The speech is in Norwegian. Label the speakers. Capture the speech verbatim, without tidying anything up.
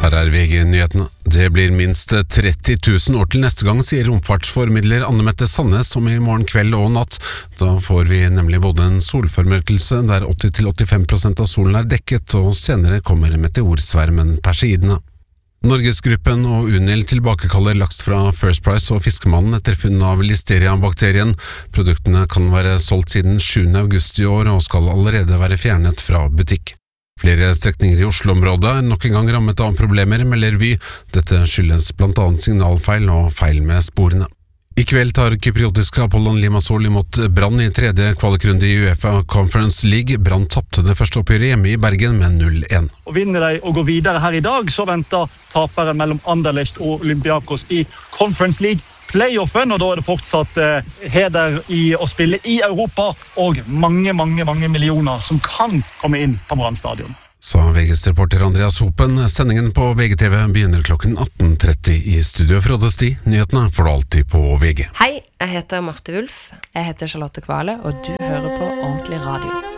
Speaker 1: Her er V G-nyhetene. Det blir minst tretti tusen år til neste gang, sier romfartsformidler Anne Mette Sandnes om i morgen kveld og natt. Da får vi nemlig både en solformørkelse der åtti til åttifem prosent av solen er dekket, og senere kommer meteorsvermen Perseidene. Norgesgruppen og Unil tilbakekaller laks fra First Price og Fiskemannen etter funn av Listeria-bakterien. Produktene kan være solgt siden sjuende august i år og skal allerede være fjernet fra butikk. Flere strekninger i Oslo-området er nok en gang rammet av problemer, melder Vy. Dette skyldes blant annet signalfeil og feil med sporene. I kveld tar kypriotiske Apollon Limassol imot Brann i tredje kvalikrunde i UEFA Conference League. Brann tappte det første oppgjøret hjemme i Bergen med null én.
Speaker 2: Og vinner de og går videre her i dag, så venter taperen mellom Anderlecht og Olympiakos i Conference League playoffen, og da er det fortsatt eh, heder i å spille i Europa, og mange, mange, mange millioner som kan komme inn på Brann stadion.
Speaker 1: Sa V G's reporter Andreas Hopen. Sendingen på V G T V begynner klokken atten tretti i studio. Frode Sti, nyhetene får du alltid på V G.
Speaker 3: Hei, jeg heter Marte Wulf. Jeg heter Charlotte Kvale, og du hører på Ordentlig Radio.